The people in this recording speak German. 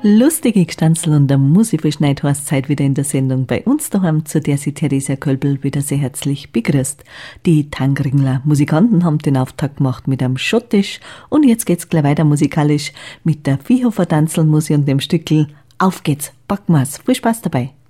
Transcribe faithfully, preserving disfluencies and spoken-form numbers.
Lustige Gstanzl und der Musikverschneid heißt Zeit wieder in der Sendung bei uns daheim, zu der sie Theresia Kölbel wieder sehr herzlich begrüßt. Die Tangringler Musikanten haben den Auftakt gemacht mit einem Schottisch und jetzt geht's gleich weiter musikalisch mit der Viehhofer Tanzelmusik und dem Stückel Auf geht's, packen wir's. Viel Spaß dabei.